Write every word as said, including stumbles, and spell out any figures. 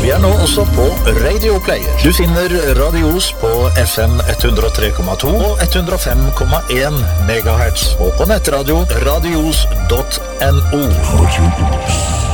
Vi er nå også på Radio Player. Du finner Radios på F M ett hundre tre komma to og ett hundre fem komma en megahertz, og på nettradio radios punktum no.